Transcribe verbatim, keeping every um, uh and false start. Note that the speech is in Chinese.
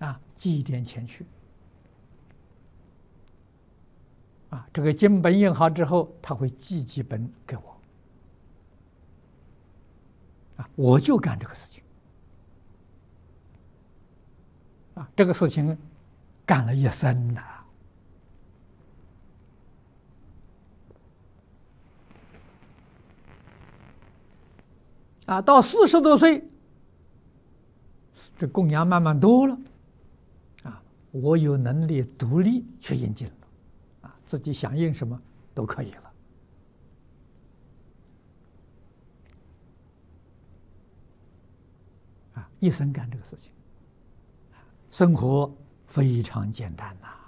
啊，寄一点钱去。啊，这个经本印好之后，他会寄几本给我。啊，我就干这个事情。啊，这个事情干了一生呐。啊，到四十多岁，这供养慢慢多了，啊，我有能力独立去印经了，啊，自己想印什么都可以了，啊，一生干这个事情，生活非常简单呐。